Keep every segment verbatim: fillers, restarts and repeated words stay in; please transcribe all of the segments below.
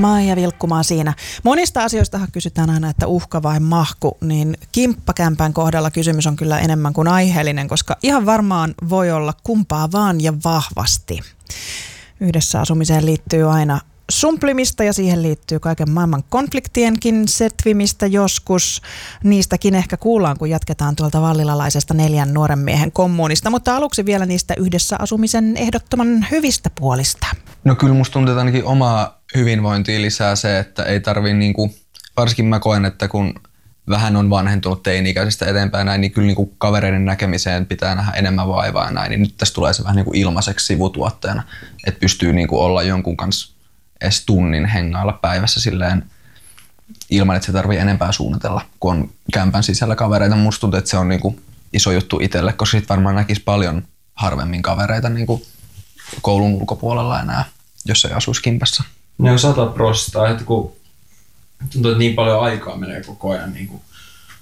Maija Vilkkumaa siinä. Monista asioistahan kysytään aina, että uhka vai mahku, niin kimppakämpän kohdalla kysymys on kyllä enemmän kuin aiheellinen, koska ihan varmaan voi olla kumpaa vaan ja vahvasti. Yhdessä asumiseen liittyy aina sumplimista ja siihen liittyy kaiken maailman konfliktienkin setvimistä joskus. Niistäkin ehkä kuullaan, kun jatketaan tuolta vallilalaisesta neljän nuoren miehen kommunista, mutta aluksi vielä niistä yhdessä asumisen ehdottoman hyvistä puolista. No kyllä musta tuntuu, että ainakin omaa hyvinvointia lisää se, että ei tarvii niinku, varsinkin mä koen, että kun vähän on vanhentunut teini-ikäisestä eteenpäin näin, niin kyllä niinku kavereiden näkemiseen pitää nähdä enemmän vaivaa ja näin, niin nyt tässä tulee se vähän niinku ilmaiseksi sivutuotteena, että pystyy niinku olla jonkun kanssa edes tunnin hengailla päivässä silleen ilman, että se tarvii enempää suunnitella, kun on kämpän sisällä kavereita. Musta tuntuu, että se on niinku iso juttu itselle, koska sit varmaan näkisi paljon harvemmin kavereita niinku koulun ulkopuolella enää, jos ei asuisi kimpassa. Ne on sata prostaa, että kun tuntuu, että niin paljon aikaa menee koko ajan niin kuin,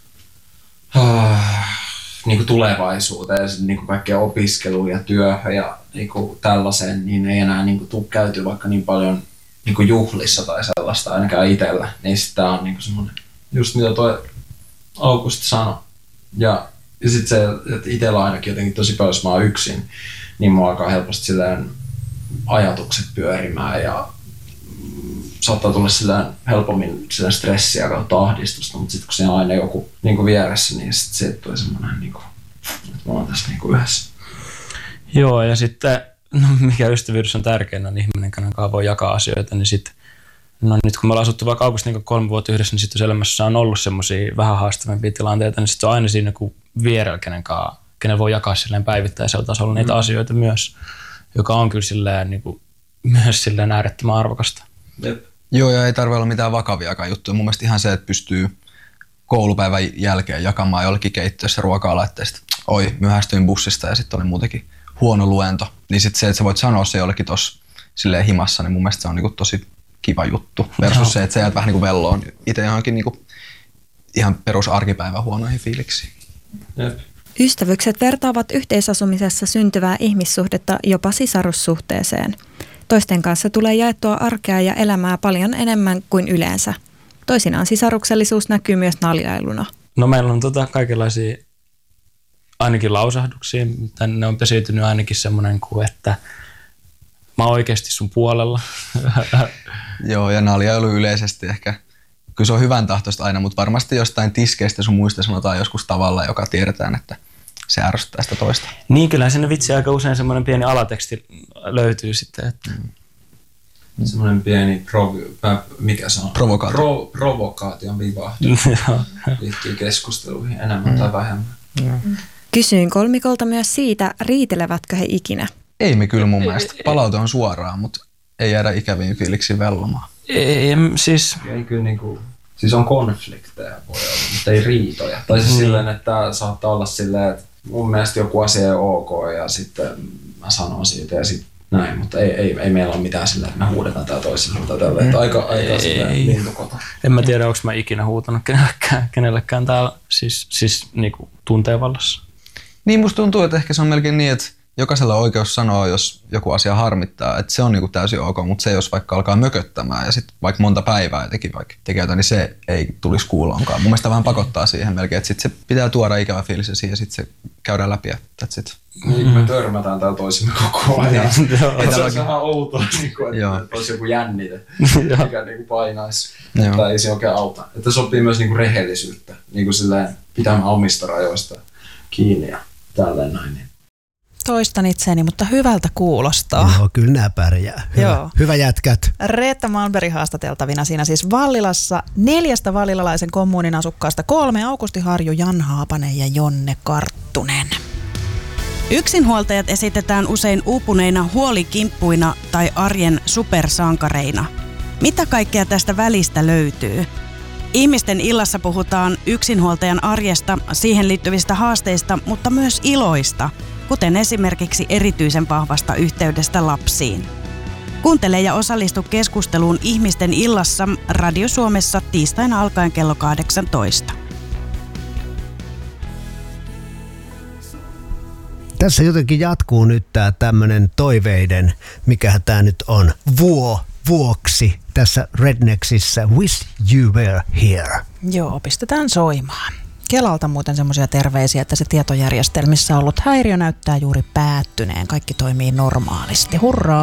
äh, niin kuin tulevaisuuteen, niin kuin kaikkea opiskeluun ja työhön ja niin kuin tällaiseen, niin ei enää niin kuin tule käyty vaikka niin paljon niin kuin juhlissa tai sellaista ainakaan itsellä. Niin sitten tää on niin kuin semmoinen, just mitä toi Aukusti sanoi. Ja, ja sitten se, että itsellä ainakin jotenkin tosi paljon, jos mä oon yksin, niin mua alkaa helposti silleen ajatukset pyörimään ja saattaa tulla silleen helpommin silleen stressiä kautta ahdistusta, mutta sitten kun siinä on aina joku niin kuin vieressä, niin sitten se tulee semmoinen, niin kuin, että me ollaan tässä niin kuin yhdessä. Joo, ja sitten no, mikä ystävyydessä on tärkeää, on ihminen, kenen kanssa voi jakaa asioita, niin sitten no nyt kun me ollaan asuttu vaikka Aukusti niin kolme vuotta yhdessä, niin sitten jos elämässä on ollut semmoisia vähän haastavampia tilanteita, niin sitten on aina siinä joku vierellä, kenen kanssa, kenellä voi jakaa silleen päivittäisellä tasolla niitä mm. asioita myös, joka on kyllä silleen, niin kuin, myös silleen äärettömän arvokasta. Jep. Joo, ja ei tarvitse olla mitään vakaviakaan juttuja. Mun mielestä ihan se, että pystyy koulupäivän jälkeen jakamaan jollekin keittiössä ruoka-alaitteesta. Oi, myöhästyin bussista ja sitten oli muutenkin huono luento. Niin sitten se, että sä voit sanoa se jollekin tossa silleen himassa, niin mun mielestä se on niinku tosi kiva juttu. Versus no. se, että sä jäät vähän niinku velloon itse johonkin niinku ihan perus arkipäivän huonoihin fiiliksiin. Jep. Ystävykset vertaavat yhteisasumisessa syntyvää ihmissuhdetta jopa sisarussuhteeseen. Toisten kanssa tulee jaettua arkea ja elämää paljon enemmän kuin yleensä. Toisinaan sisaruksellisuus näkyy myös naljailuna. No meillä on tota kaikenlaisia ainakin lausahduksia, mutta ne on pesiytynyt ainakin semmoinen kuin, että mä oon oikeasti sun puolella. Joo, ja naljailu yleisesti ehkä. Kyllä se on hyvän tahtoista aina, mutta varmasti jostain tiskeistä sun muista sanotaan joskus tavalla, joka tiedetään, että se ärsyttää sitä toista. Niin, kyllä sinne vitsi aika usein semmoinen pieni alateksti löytyy sitten. Että mm. Semmoinen pieni, provi, mikä se on? Provokaatio. Pro, provokaation vivahdus. Liittyy keskusteluihin enemmän mm. tai vähemmän. Mm. Kysyin kolmikolta myös siitä, riitelevätkö he ikinä. Ei me kyllä mun mielestä. Palaute on suoraan, mutta ei jäädä ikäviin fiiliksiin vellomaan. Ei, siis... Ei kyllä niinku... Siis on konflikteja voi olla, mutta ei riitoja. Tai siis mm. silleen, että saattaa olla silleen, että mun mielestä joku asia on ok ja sitten mä sanon siitä ja sitten näin, mutta ei, ei, ei meillä ole mitään silleen, että me huudetaan tää toisille tai tälleen. Että aika, aika silleen lintukota. En mä tiedä, onko mä ikinä huutanut kenellekään, kenellekään täällä siis, siis niinku tunteen vallassa. Niin musta tuntuu, että ehkä se on melkein niin, että jokaisella on oikeus sanoa, jos joku asia harmittaa, että se on niinku täysin ok, mutta se jos vaikka alkaa mököttämään ja sitten vaikka monta päivää teki vaikka tekee jotain, niin se ei tulisi kuuloonkaan. Mun mielestä vähän pakottaa siihen melkein, että sit se pitää tuoda ikävä fiilis siihen ja sitten se käydään läpi ja that's it. Niin, me törmätään täällä toisimme koko ajan. Se on vähän outoa, että olisi joku jännite, mikä niinku painaisi, mutta ei se oikein auta. Että sopii myös niinku rehellisyyttä, niinku silleen pitämään omista rajoista kiinni ja tälleen näin. Toistan itseäni, mutta hyvältä kuulostaa. Joo, kyllä nämä pärjää. Hyvä, Joo. Hyvä jätkät. Reetta Malmberg haastateltavina siinä siis Vallilassa neljästä vallilalaisen kommunin asukkaasta kolme: Aukusti Harju, Jan Haapanen ja Jonne Karttunen. Yksinhuoltajat esitetään usein uupuneina huolikimppuina tai arjen supersankareina. Mitä kaikkea tästä välistä löytyy? Ihmisten illassa puhutaan yksinhuoltajan arjesta, siihen liittyvistä haasteista, mutta myös iloista, kuten esimerkiksi erityisen vahvasta yhteydestä lapsiin. Kuuntele ja osallistu keskusteluun Ihmisten illassa Radio Suomessa tiistaina alkaen kello kahdeksantoista. Tässä jotenkin jatkuu nyt tää tämmönen toiveiden, mikähän tää nyt on, vuo, vuoksi. tässä Rednecksissä Wish You Were Here. Joo, pistetään soimaan. Kelalta muuten semmoisia terveisiä, että se tietojärjestelmissä ollut häiriö näyttää juuri päättyneen. Kaikki toimii normaalisti. Hurraa!